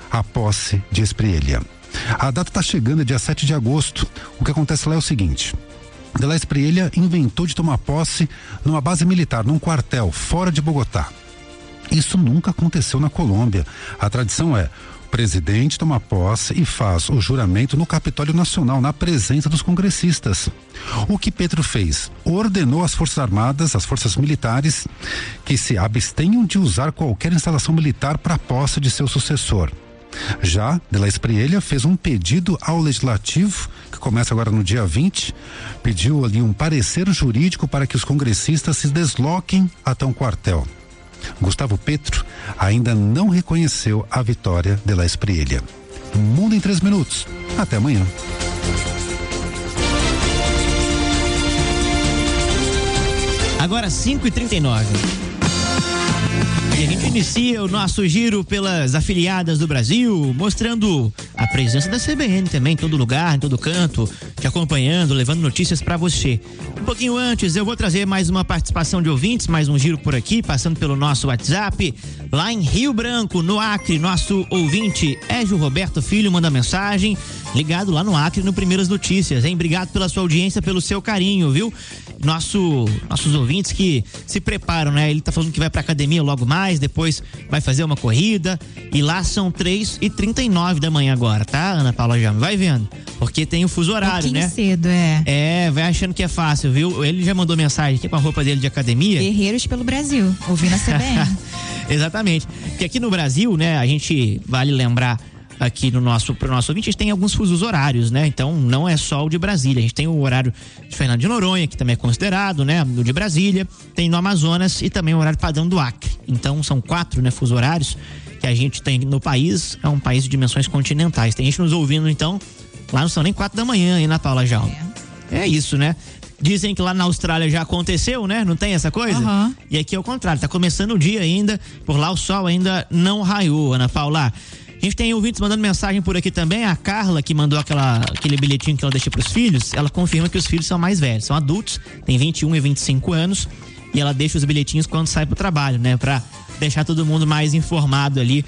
a posse de Esprielha. A data está chegando, é dia 7 de agosto. O que acontece lá é o seguinte: de lá Esprielha inventou de tomar posse numa base militar, num quartel, fora de Bogotá. Isso nunca aconteceu na Colômbia. A tradição é: o presidente toma posse e faz o juramento no Capitólio Nacional, na presença dos congressistas. O que Petro fez? Ordenou às Forças Armadas, às forças militares, que se abstenham de usar qualquer instalação militar para a posse de seu sucessor. Já de la Esprielha fez um pedido ao Legislativo, que começa agora no dia 20, pediu ali um parecer jurídico para que os congressistas se desloquem até um quartel. Gustavo Petro ainda não reconheceu a vitória de la Esprielha. Mundo em 3 minutos. Até amanhã. Agora 5h39. E a gente inicia o nosso giro pelas afiliadas do Brasil, mostrando a presença da CBN também em todo lugar, em todo canto, te acompanhando, levando notícias para você. Um pouquinho antes, eu vou trazer mais uma participação de ouvintes, mais um giro por aqui, passando pelo nosso WhatsApp. Lá em Rio Branco, no Acre, nosso ouvinte Égio Roberto Filho manda mensagem, ligado lá no Acre, no Primeiras Notícias, hein? Obrigado pela sua audiência, pelo seu carinho, viu? Nossos ouvintes que se preparam, né? Ele tá falando que vai pra academia logo mais, depois vai fazer uma corrida, e lá são 3h39 da manhã agora, tá, Ana Paula Jame? Vai vendo, porque tem o fuso horário, né? Cedo, é. É, vai achando que é fácil, viu? Ele já mandou mensagem aqui com a roupa dele de academia. Guerreiros pelo Brasil, ouvindo a CBN. Exatamente, porque aqui no Brasil, né, a gente, vale lembrar aqui pro nosso ouvinte, a gente tem alguns fusos horários, né? Então não é só o de Brasília, a gente tem o horário de Fernando de Noronha, que também é considerado, né? O de Brasília, tem no Amazonas e também o horário padrão do Acre. Então são 4, né, fusos horários que a gente tem no país, é um país de dimensões continentais. Tem gente nos ouvindo, então, lá não são nem 4 da manhã, hein, na Paula Jaume? É isso, né? Dizem que lá na Austrália já aconteceu, né? Não tem essa coisa? Uhum. E aqui é o contrário, tá começando o dia ainda, por lá o sol ainda não raiou, Ana Paula. A gente tem ouvintes mandando mensagem por aqui também. A Carla, que mandou aquele bilhetinho que ela deixa pros filhos, ela confirma que os filhos são mais velhos, são adultos, tem 21 e 25 anos, e ela deixa os bilhetinhos quando sai pro trabalho, né? Pra deixar todo mundo mais informado ali.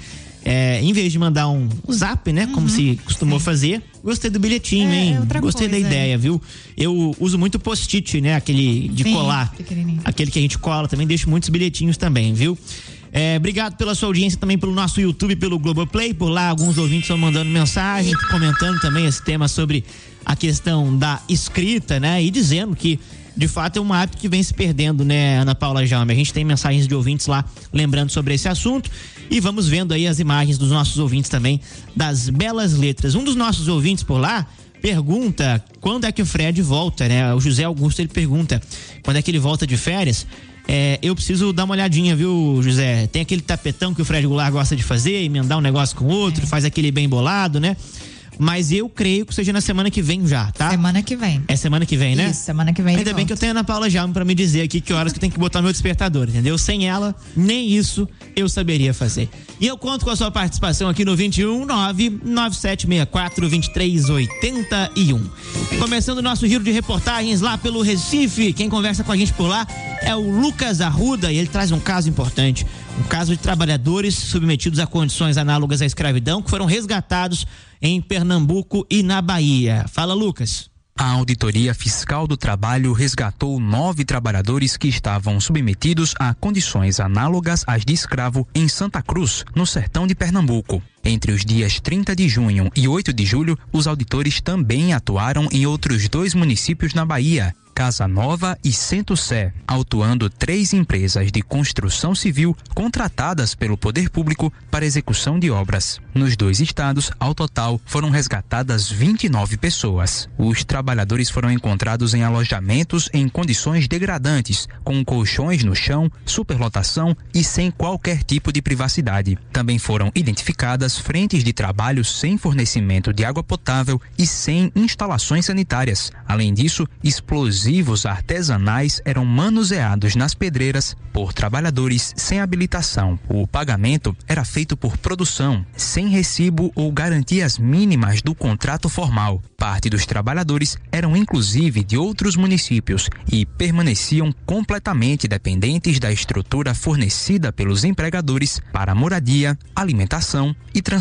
Em vez de mandar um zap, né? Como se costumou fazer. Gostei do bilhetinho, hein? Gostei da ideia, viu? Eu uso muito post-it, né? Aquele de colar. Aquele que a gente cola também, deixo muitos bilhetinhos também, viu? Obrigado pela sua audiência também pelo nosso YouTube, pelo Globoplay. Por lá alguns ouvintes estão mandando mensagem, comentando também esse tema sobre a questão da escrita, né? E dizendo que de fato é um hábito que vem se perdendo, né, Ana Paula Jaume? A gente tem mensagens de ouvintes lá lembrando sobre esse assunto e vamos vendo aí as imagens dos nossos ouvintes também, das belas letras. Um dos nossos ouvintes por lá pergunta quando é que o Fred volta, né? O José Augusto, ele pergunta quando é que ele volta de férias. Eu preciso dar uma olhadinha, viu, José? Tem aquele tapetão que o Fred Goulart gosta de fazer, emendar um negócio com o outro, faz aquele bem bolado, né? Mas eu creio que seja na semana que vem já, tá? Semana que vem. É semana que vem, né? Isso, semana que vem. Ainda bem que eu tenho a Ana Paula Jaume pra me dizer aqui que horas que eu tenho que botar meu despertador, entendeu? Sem ela, nem isso eu saberia fazer. E eu conto com a sua participação aqui no 21 99764 2381. Começando o nosso giro de reportagens lá pelo Recife. Quem conversa com a gente por lá é o Lucas Arruda e ele traz um caso importante. Um caso de trabalhadores submetidos a condições análogas à escravidão que foram resgatados em Pernambuco e na Bahia. Fala, Lucas. A Auditoria Fiscal do Trabalho resgatou 9 trabalhadores que estavam submetidos a condições análogas às de escravo em Santa Cruz, no sertão de Pernambuco. Entre os dias 30 de junho e 8 de julho, os auditores também atuaram em outros 2 municípios na Bahia, Casa Nova e Centro-Sé, autuando 3 empresas de construção civil contratadas pelo poder público para execução de obras. Nos 2 estados, ao total, foram resgatadas 29 pessoas. Os trabalhadores foram encontrados em alojamentos em condições degradantes, com colchões no chão, superlotação e sem qualquer tipo de privacidade. Também foram identificadas frentes de trabalho sem fornecimento de água potável e sem instalações sanitárias. Além disso, explosivos artesanais eram manuseados nas pedreiras por trabalhadores sem habilitação. O pagamento era feito por produção, sem recibo ou garantias mínimas do contrato formal. Parte dos trabalhadores eram inclusive de outros municípios e permaneciam completamente dependentes da estrutura fornecida pelos empregadores para moradia, alimentação e transporte.